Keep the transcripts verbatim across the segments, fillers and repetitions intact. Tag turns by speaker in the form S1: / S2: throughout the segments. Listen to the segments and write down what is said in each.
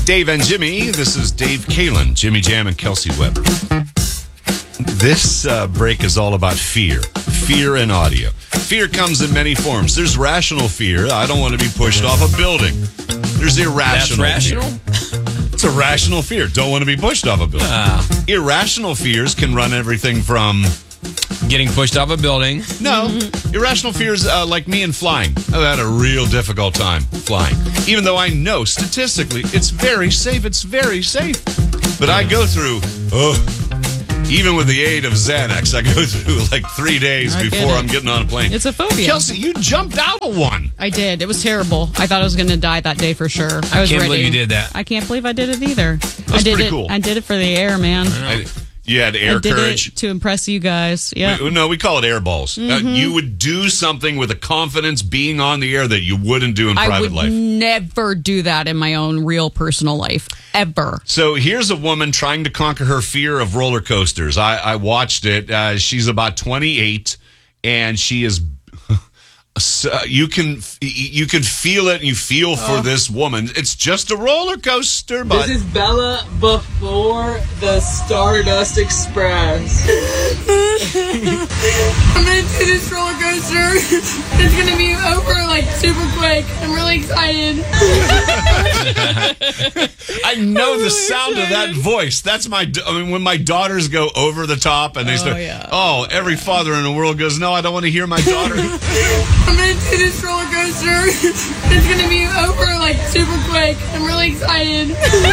S1: Dave and Jimmy. This is Dave Kalin, Jimmy Jam, and Kelsey Webber. This uh, break is all about fear. Fear in audio. Fear comes in many forms. There's rational fear. I don't want to be pushed off a building. There's irrational
S2: That's rational?
S1: fear. It's a rational fear. Don't want to be pushed off a building.
S2: Uh,
S1: Irrational fears can run everything from...
S2: Getting pushed off a building.
S1: No. Irrational fears uh, like me and flying. I've had a real difficult time flying. Even though I know statistically it's very safe. It's very safe. But I go through... Oh, even with the aid of Xanax, I go through like three days
S3: I
S1: before
S3: get it.
S1: I'm getting on a plane.
S3: It's a phobia.
S1: Kelsey, you jumped out of one.
S3: I did. It was terrible. I thought I was going to die that day for sure. I was
S2: can't
S3: ready.
S2: believe you did that.
S3: I can't believe I did it either.
S1: That's
S3: I did
S1: pretty
S3: it.
S1: cool.
S3: I did it for the air, man.
S1: I, you had air
S3: I did
S1: courage.
S3: it to impress you guys. Yeah.
S1: We- no, we call it air balls.
S3: Mm-hmm.
S1: Uh, you would do something with a confidence being on the air that you wouldn't do in
S3: I
S1: private
S3: would
S1: life.
S3: never do that in my own real personal life. Ever.
S1: So here's a woman trying to conquer her fear of roller coasters. I, I watched it. Uh, she's about twenty-eight, and she is. So you can you can feel it, and you feel for this woman. It's just a roller coaster, but
S4: This is Bella before the Stardust Express.
S5: I'm gonna do this roller coaster. It's gonna be over like super quick. I'm really excited.
S1: I know the sound of that voice. That's my. I mean, when my daughters go over the top and they
S3: Oh,
S1: start.
S3: yeah.
S1: Oh, every father in the world goes, no, I don't want to hear my daughter.
S5: I'm gonna do this roller coaster. It's gonna be over like super quick. I'm really excited.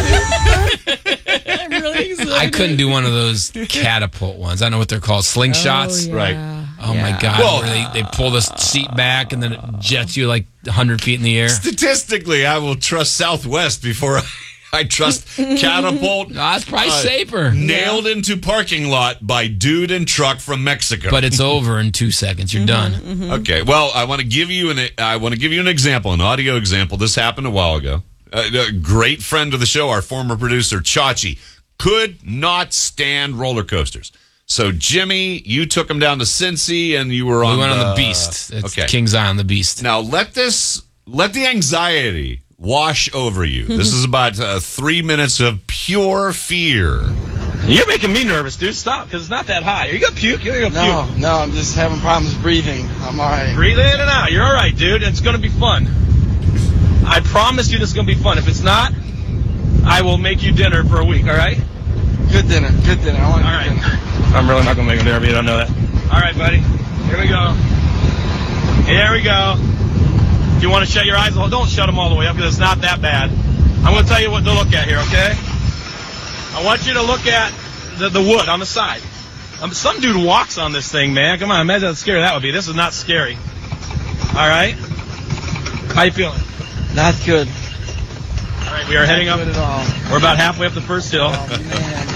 S3: I'm really excited.
S2: I couldn't do one of those catapult ones. I don't know what they're called. Slingshots.
S3: Oh, yeah.
S1: Right.
S2: Oh,
S3: Yeah.
S2: my God.
S1: Well-
S2: where they, they pull the seat back and then it jets you like one hundred feet in the air.
S1: Statistically, I will trust Southwest before I, I trust Catapult.
S2: No, that's probably
S1: uh,
S2: safer.
S1: Nailed into parking lot by dude and truck from Mexico.
S2: But it's over in two seconds. You're done.
S1: Okay, well, I want to give you an I want to give you an example, an audio example. This happened a while ago. Uh, a great friend of the show, our former producer Chachi, could not stand roller coasters. So Jimmy, you took him down to Cincy, and you were on.
S2: We went
S1: the,
S2: on the Beast. It's
S1: okay.
S2: King's Eye on the Beast.
S1: Now let this let the anxiety wash over you. This is about uh, three minutes of pure fear.
S6: You're making me nervous, dude. Stop, because it's not that high. Are you gonna puke? You're gonna
S4: No,
S6: puke.
S4: no, I'm just having problems breathing. I'm alright.
S6: Breathe in and out. You're all right, dude. It's gonna be fun. I promise you this is gonna be fun. If it's not, I will make you dinner for a week. All right?
S4: Good dinner, good dinner. I want
S6: All
S4: good
S6: right.
S4: dinner.
S6: I'm really not gonna make you dinner, but you don't know that. All right, buddy. Here we go. Here we go. If you want to shut your eyes, well, don't shut them all the way up because it's not that bad. I'm going to tell you what to look at here, okay? I want you to look at the, the wood on the side. Um, some dude walks on this thing, man. Come on, imagine how scary that would be. This is not scary. All right? How you feeling?
S4: Not good.
S6: All right, we are heading up.
S4: Not good at all.
S6: We're about halfway up the first hill.
S4: Oh, man.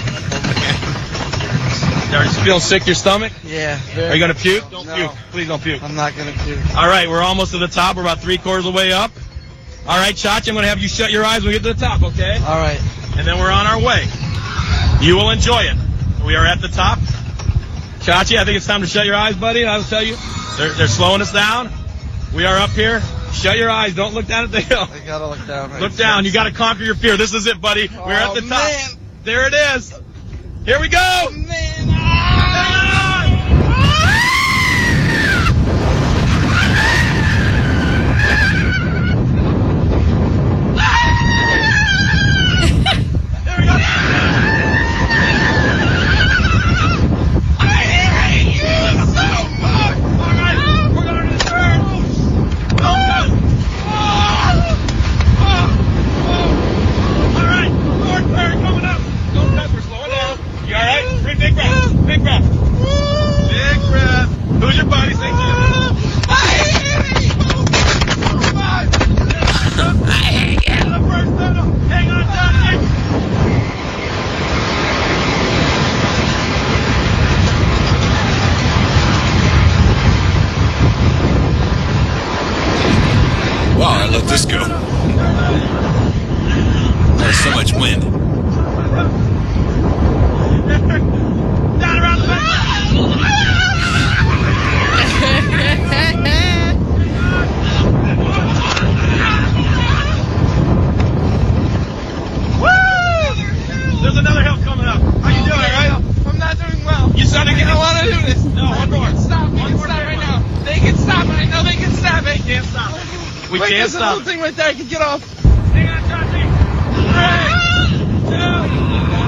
S6: Are you feeling sick to your stomach?
S4: Yeah. Very,
S6: Are you going to puke? Don't
S4: No.
S6: puke. Please don't puke.
S4: I'm not gonna puke.
S6: All right, we're almost to the top. We're about three quarters of the way up. All right, Chachi, I'm going to have you shut your eyes when we get to the top, okay?
S4: All right.
S6: And then we're on our way. You will enjoy it. We are at the top. Chachi, I think it's time to shut your eyes, buddy. I'll tell you. They're, they're slowing us down. We are up here. Shut your eyes. Don't look down at the hill.
S4: I gotta look down. Right
S6: Look down. You got to conquer your fear. This is it, buddy. We're at the
S4: Oh,
S6: top.
S4: man.
S6: There it is. Here we go.
S4: Man.
S6: All right, North Perry coming up. Don't touch. We're slowing down. You all right? Three big There's a little thing right there I can get off. Hang on, Chauncey. Three, two.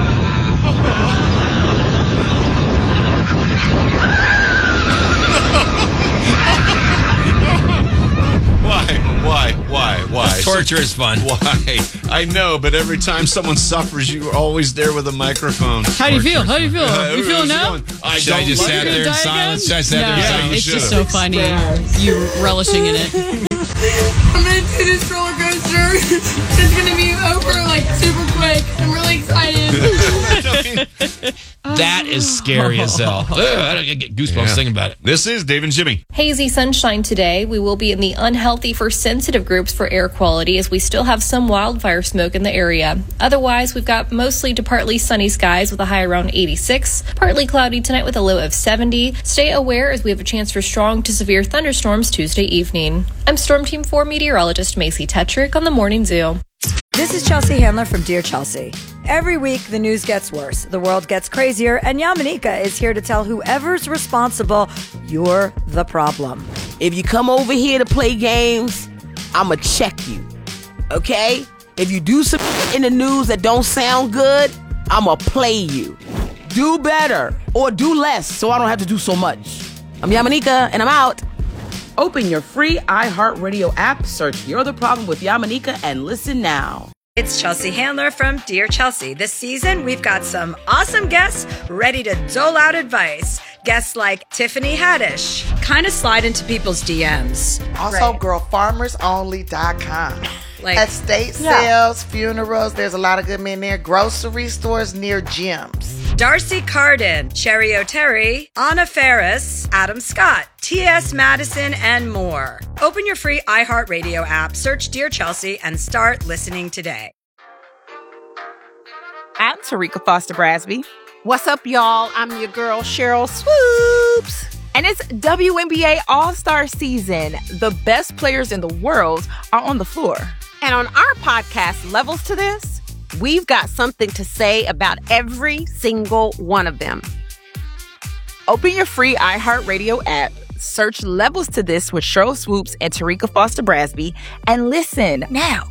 S1: Why? Why? Why? Why?
S2: Torture is fun.
S1: Why? I know, but every time someone suffers, you're always there with a microphone.
S3: How do you feel? How do you feel?
S1: Uh,
S3: you feeling now?
S1: I
S2: Should I
S1: don't
S2: just
S1: like
S2: sat
S1: it.
S2: there in silence? Should I sat there in
S3: No,
S2: silence?
S3: it's just
S1: should've.
S3: so funny. You relishing in it.
S5: I'm gonna do this roller coaster. It's gonna be over like super quick. I'm really excited.
S2: That is scary as hell. Ugh, I get goosebumps
S1: Yeah.
S2: thinking about it.
S1: This is Dave and Jimmy.
S7: Hazy sunshine today. We will be in the unhealthy for sensitive groups for air quality as we still have some wildfire smoke in the area. Otherwise, we've got mostly to partly sunny skies with a high around eighty-six. Partly cloudy tonight with a low of seventy. Stay aware as we have a chance for strong to severe thunderstorms Tuesday evening. I'm Storm Team four meteorologist Macy Tetrick on the Morning Zoo.
S8: This is Chelsea Handler from Dear Chelsea. Every week, the news gets worse, the world gets crazier, and Yamanika is here to tell whoever's responsible, you're the problem.
S9: If you come over here to play games, I'ma check you, okay? If you do some in the news that don't sound good, I'ma play you. Do better, or do less, so I don't have to do so much. I'm Yamanika, and I'm out. Open your free iHeartRadio app, search You're the Problem with Yamanika, and listen now.
S8: It's Chelsea Handler from Dear Chelsea. This season, we've got some awesome guests ready to dole out advice. Guests like Tiffany Haddish, kind of slide into people's D Ms.
S10: Also,
S8: Right.
S10: girl farmers only dot com.
S8: Like,
S10: Estate
S8: yeah.
S10: sales, funerals, there's a lot of good men there. Grocery stores near gyms.
S8: Darcy Carden, Cherry O'Terry, Anna Ferris, Adam Scott, T S Madison, and more. Open your free iHeartRadio app, search Dear Chelsea, and start listening today.
S11: I'm Tarika Foster Brasby. What's up, y'all? I'm your girl, Cheryl Swoops. And it's W N B A All-Star season. The best players in the world are on the floor. And on our podcast, Levels to This, we've got something to say about every single one of them. Open your free iHeartRadio app, search Levels to This with Cheryl Swoops and Tarika Foster Brasby, and listen now.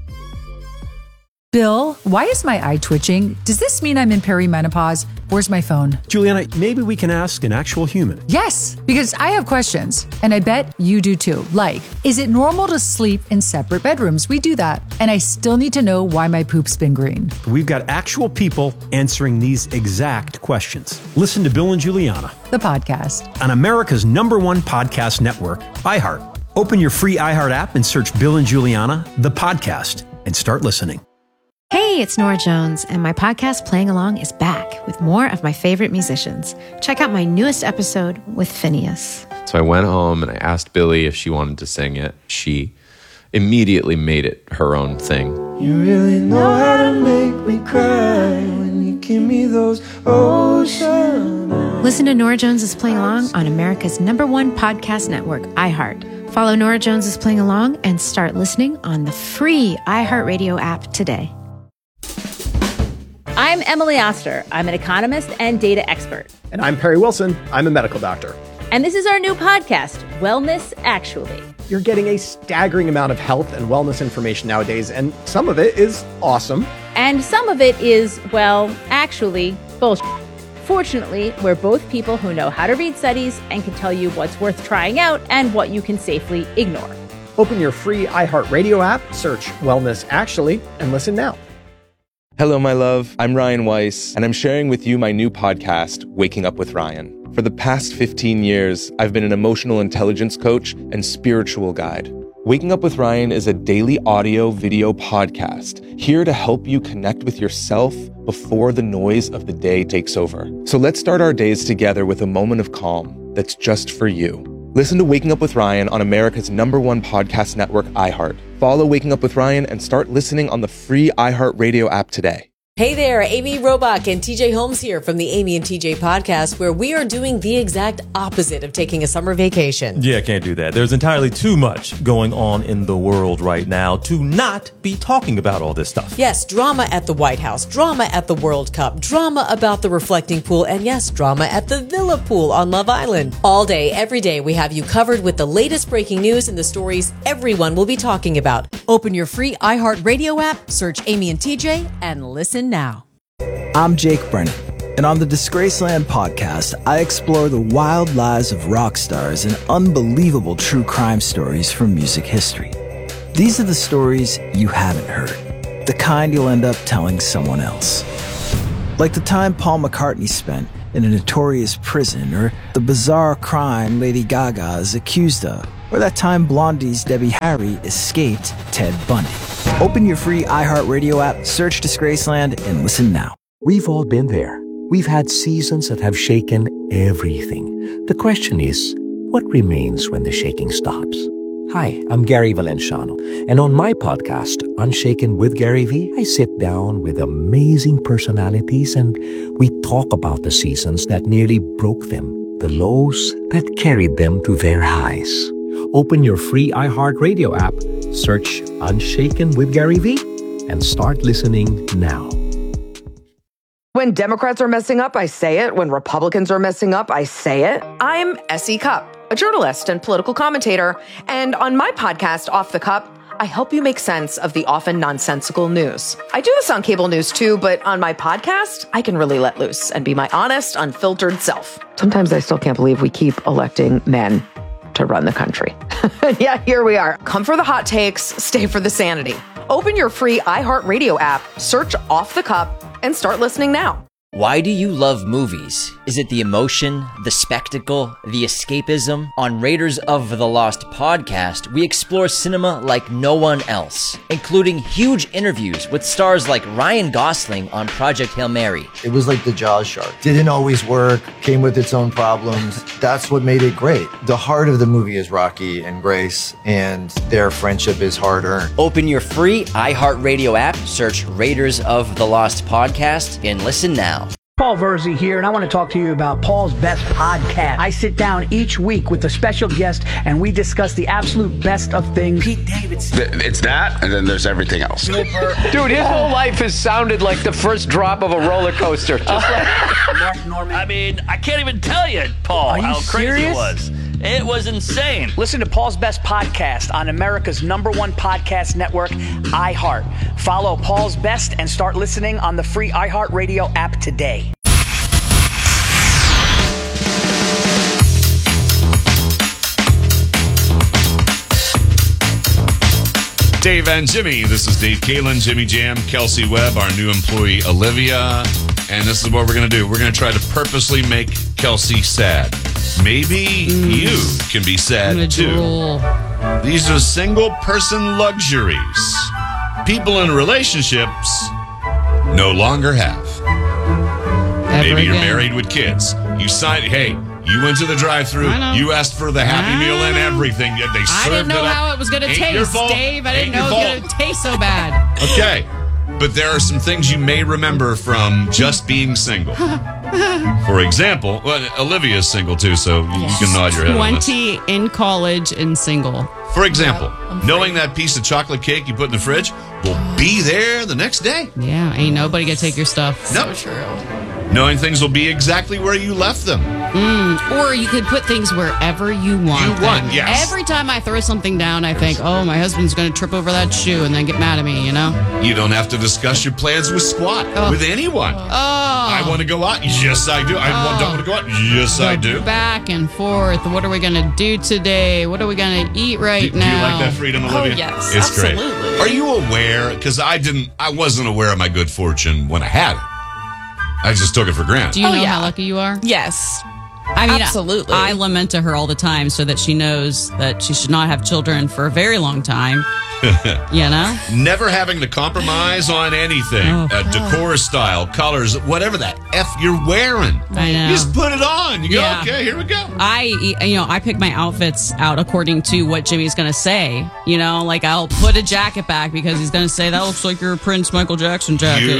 S12: Bill, why is my eye twitching? Does this mean I'm in perimenopause? Where's my phone?
S13: Juliana, maybe we can ask an actual human.
S12: Yes, because I have questions, and I bet you do too. Like, is it normal to sleep in separate bedrooms? We do that, and I still need to know why my poop's been green.
S13: We've got actual people answering these exact questions. Listen to Bill and Juliana,
S12: The podcast.
S13: on America's number one podcast network, iHeart. Open your free iHeart app and search Bill and Juliana, the podcast, and start listening.
S14: Hey, it's Nora Jones, and my podcast Playing Along is back with more of my favorite musicians. Check out my newest episode with Phineas.
S15: So I went home and I asked Billy if she wanted to sing it. She immediately made it her own thing.
S16: You really know how to make me cry when you give me those ocean eyes.
S14: Listen to Nora Jones' Playing Along on America's number one podcast network, iHeart. Follow Nora Jones' Playing Along and start listening on the free iHeartRadio app today.
S17: I'm Emily Oster. I'm an economist and data expert.
S18: And I'm Perry Wilson. I'm a medical doctor.
S17: And this is our new podcast, Wellness Actually.
S18: You're getting a staggering amount of health and wellness information nowadays, and some of it is awesome.
S17: And some of it is, well, actually, bullshit. Fortunately, we're both people who know how to read studies and can tell you what's worth trying out and what you can safely ignore.
S18: Open your free iHeartRadio app, search Wellness Actually, and listen now.
S19: Hello, my love. I'm Ryan Weiss, and I'm sharing with you my new podcast, Waking Up with Ryan. For the past fifteen years, I've been an emotional intelligence coach and spiritual guide. Waking Up with Ryan is a daily audio video podcast here to help you connect with yourself before the noise of the day takes over. So let's start our days together with a moment of calm that's just for you. Listen to Waking Up with Ryan on America's number one podcast network, iHeart. Follow Waking Up with Ryan and start listening on the free iHeartRadio app today.
S20: Hey there, Amy Robach and T J Holmes here from the Amy and T J podcast, where we are doing the exact opposite of taking a summer vacation.
S21: Yeah, can't do that. There's entirely too much going on in the world right now to not be talking about all this stuff.
S20: Yes, drama at the White House, drama at the World Cup, drama about the reflecting pool, and yes, drama at the Villa Pool on Love Island. All day, every day, we have you covered with the latest breaking news and the stories everyone will be talking about. Open your free iHeartRadio app, search Amy and T J, and listen now.
S22: I'm Jake Brennan, and on the Disgraceland podcast, I explore the wild lives of rock stars and unbelievable true crime stories from music history. These are the stories you haven't heard, the kind you'll end up telling someone else. Like the time Paul McCartney spent in a notorious prison, or the bizarre crime Lady Gaga is accused of, or that time Blondie's Debbie Harry escaped Ted Bundy. Open your free iHeartRadio app, search Disgraceland, and listen now.
S23: We've all been there. We've had seasons that have shaken everything. The question is, what remains when the shaking stops? Hi, I'm Gary Valenciano, and on my podcast, Unshaken with Gary V, I sit down with amazing personalities and we talk about the seasons that nearly broke them, the lows that carried them to their highs. Open your free iHeartRadio app, search Unshaken with Gary V, and start listening now.
S24: When Democrats are messing up, I say it. When Republicans are messing up, I say it. I'm Essie Cupp, a journalist and political commentator. And on my podcast, Off the Cup, I help you make sense of the often nonsensical news. I do this on cable news too, but on my podcast, I can really let loose and be my honest, unfiltered self. Sometimes I still can't believe we keep electing men to run the country. Yeah, here we are. Come for the hot takes, stay for the sanity. Open your free iHeartRadio app, search Off the Cup, and start listening now.
S25: Why do you love movies? Is it the emotion, the spectacle, the escapism? On Raiders of the Lost podcast, we explore cinema like no one else, including huge interviews with stars like Ryan Gosling on Project Hail Mary.
S26: It was like the Jaws shark. Didn't always work, came with its own problems. That's what made it great. The heart of the movie is Rocky and Grace, and their friendship is hard-earned.
S25: Open your free iHeartRadio app, search Raiders of the Lost podcast, and listen now.
S27: Paul Verzi here, and I want to talk to you about Paul's Best Podcast. I sit down each week with a special guest, and we discuss the absolute best of things. Pete Davidson.
S28: It's that, and then there's everything else.
S29: Dude, his whole life has sounded like the first drop of a roller coaster. Just like
S30: Mark Norman. I mean, I can't even tell you, Paul, how crazy serious? it was. It was insane.
S27: Listen to Paul's Best Podcast on America's number one podcast network, iHeart. Follow Paul's Best and start listening on the free iHeartRadio app today.
S1: Dave and Jimmy. This is Dave Kalin, Jimmy Jam, Kelsey Webb, our new employee, Olivia. And this is what we're going to do. We're going to try to purposely make Kelsey sad. Maybe mm. you can be sad too. Drool. These are single person luxuries people in relationships no longer have. Ever Maybe you're again. married with kids. You signed, hey, you went to the drive-thru. You asked for the Happy Meal and everything. They served
S3: I didn't know
S1: it
S3: how it was going to taste, Dave. I didn't
S1: Ain't
S3: know it was going to taste so bad.
S1: Okay. But there are some things you may remember from just being single. For example, well, Olivia's single too, so you, yes. you can nod your head on this.
S3: twenty in college and single.
S1: For example, yeah, knowing that piece of chocolate cake you put in the fridge will be there the next day.
S3: Yeah, ain't nobody gonna take your stuff.
S1: Nope. So true. Knowing things will be exactly where you left them.
S3: Mm, or you could put things wherever you want.
S1: You want, yes.
S3: Every time I throw something down, I think, oh, my husband's going to trip over that shoe and then get mad at me, you know?
S1: You don't have to discuss your plans with Squat, oh. with anyone.
S3: Oh.
S1: I want to go out. Yes, I do. I oh. don't want to go out. Yes,
S3: go
S1: I do.
S3: Back and forth. What are we going to do today? What are we going to eat right
S1: do,
S3: now?
S1: Do you like that freedom, Olivia?
S3: Oh, yes.
S1: It's
S3: absolutely.
S1: Great. Are you aware? Because I didn't, I wasn't aware of my good fortune when I had it. I just took it for granted.
S3: Do you
S31: oh,
S3: know
S31: yeah.
S3: how lucky you are?
S31: Yes.
S3: I mean,
S31: absolutely.
S3: I, I lament to her all the time so that she knows that she should not have children for a very long time. You know?
S1: Never having to compromise on anything. Oh, uh, decor style, colors, whatever that F you're wearing.
S3: I know.
S1: You just put it on. You go,
S3: yeah.
S1: okay, here we go.
S3: I, you know, I pick my outfits out according to what Jimmy's going to say. You know, like I'll put a jacket back because he's going to say, that looks like your Prince Michael Jackson jacket.
S1: You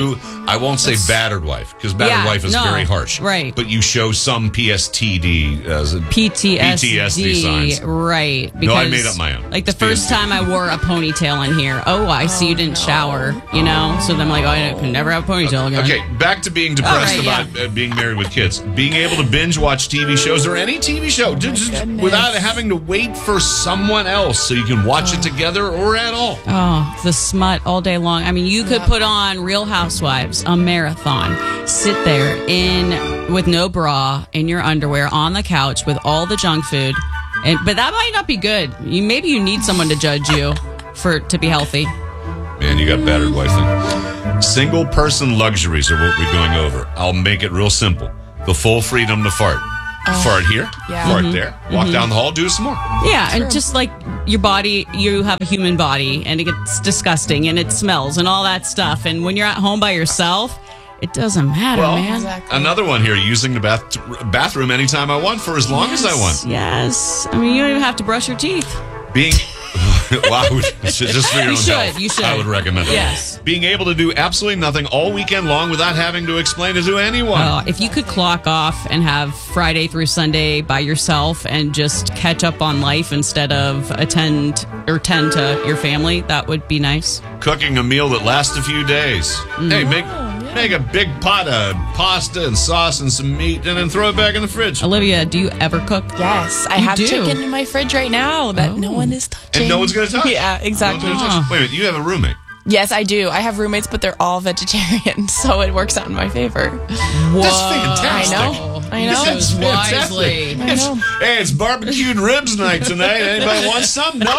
S1: I won't say battered wife, because battered
S3: Yeah,
S1: wife is
S3: no,
S1: very harsh.
S3: right.
S1: But you show some P S T D, as
S3: P T S D,
S1: P T S D signs.
S3: right?
S1: No, I made up my own.
S3: Like the
S1: It's
S3: first
S1: P S D.
S3: time I wore a ponytail in here. Oh, I see you didn't shower. You know, so then I'm like, oh, I can never have a ponytail again.
S1: Okay, back to being depressed
S3: All right,
S1: about uh, being married with kids. Being able to binge watch T V shows or any T V show just, just without having to wait for someone else so you can watch it together or at all.
S3: Oh, the smut all day long. I mean, you could put on Real Housewives, a marathon, sit there in with no bra in your underwear on the couch with all the junk food, and but that might not be good. You maybe you need someone to judge you for to be healthy.
S1: Man, you got battered wife then. Single person luxuries are what we're going over. I'll make it real simple. The full freedom to fart.
S2: Oh,
S1: fart here,
S2: yeah.
S1: fart
S3: Mhm.
S1: there, walk
S3: Mhm.
S1: down the hall, do some more.
S3: Yeah, and just like your body, you have a human body, and it gets disgusting, and it smells, and all that stuff. And when you're at home by yourself, it doesn't matter,
S1: Well,
S3: man.
S1: another one here, using the bath bathroom anytime I want for as long as I want.
S3: Yes. I mean, you don't even have to brush your teeth.
S1: Being wow, just for your
S3: You
S1: own
S3: should,
S1: health,
S3: you should.
S1: I would recommend it.
S3: Yes.
S1: Being able to do absolutely nothing all weekend long without having to explain it to anyone.
S3: Oh, if you could clock off and have Friday through Sunday by yourself and just catch up on life instead of attend or tend to your family, that would be nice.
S1: Cooking a meal that lasts a few days.
S3: Mm.
S1: Hey, make make a big pot of pasta and sauce and some meat, and then throw it back in the fridge.
S3: Olivia, do you ever cook?
S2: Yes, I
S3: You
S2: have
S3: do?
S2: chicken in my fridge right now that no one is touching.
S1: And no one's going to touch.
S2: Yeah, exactly.
S1: No one's gonna touch. Wait a minute, you have a roommate.
S2: Yes, I do. I have roommates, but they're all vegetarian, so it works out in my favor.
S1: That's fantastic.
S2: I know. I know.
S1: That's fantastic.
S2: I
S1: It's,
S2: know.
S1: hey, it's barbecued ribs night tonight. Anybody want some? No.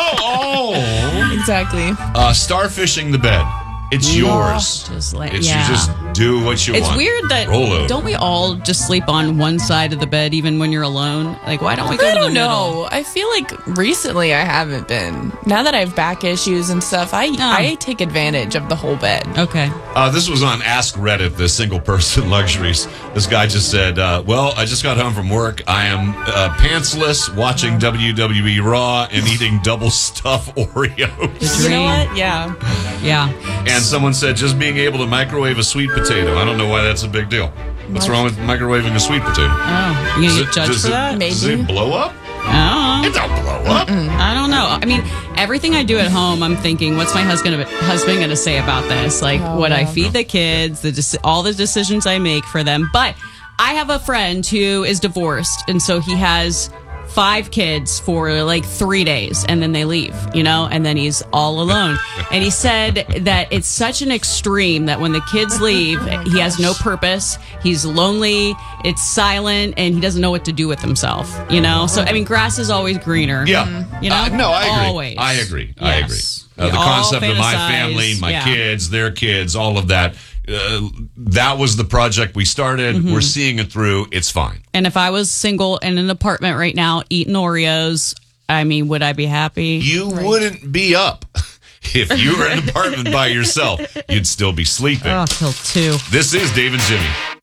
S1: Oh.
S2: Exactly.
S1: Uh, starfishing the bed. It's yours.
S3: Just like,
S1: It's
S3: yeah.
S1: you just do what you
S3: It's
S1: want.
S3: weird that
S1: Roll over.
S3: don't we all just sleep on one side of the bed even when you're alone? Like, why don't we go
S2: I
S3: to the
S2: don't
S3: middle?
S2: know. I feel like recently I haven't been. Now that I have back issues and stuff, I I take advantage of the whole bed.
S3: Okay.
S1: Uh, this was on Ask Reddit, the single person luxuries. This guy just said, uh, well, I just got home from work. I am uh, pantsless, watching W W E Raw and eating double stuff Oreos.
S2: You know what? Yeah.
S3: Yeah.
S1: And someone said, just being able to microwave a sweet potato. I don't know why that's a big deal. What's
S2: What?
S1: wrong with microwaving a sweet potato?
S3: Oh, you
S1: Does
S3: gonna
S1: it-
S3: get judged
S1: does
S3: for
S1: it-
S3: that?
S1: Does it blow up?
S3: Oh.
S1: It don't blow up.
S3: I don't know. I mean, everything I do at home, I'm thinking, what's my husband husband going to say about this? Like,
S2: Oh,
S3: what I
S2: yeah.
S3: feed the kids, the deci- all the decisions I make for them. But I have a friend who is divorced, and so he has five kids for like three days, and then they leave, you know, and then he's all alone. And he said that it's such an extreme that when the kids leave, he has no purpose. He's lonely. It's silent, and he doesn't know what to do with himself. You know, so I mean, grass is always greener.
S1: Yeah.
S3: You know,
S1: Uh, no, I agree.
S3: Always.
S1: I agree. I agree.
S3: Yes.
S1: Uh,
S3: We
S1: the
S3: all
S1: concept of my
S3: fantasize,
S1: family, my
S3: yeah.
S1: kids, their kids, all of that. Uh, that was the project we started.
S3: Mhm.
S1: We're seeing it through. It's fine.
S3: And if I was single in an apartment right now eating Oreos, I mean, would I be happy?
S1: You wouldn't be up. If you were in an apartment by yourself, you'd still be sleeping.
S3: Oh, till two.
S1: This is Dave and Jimmy.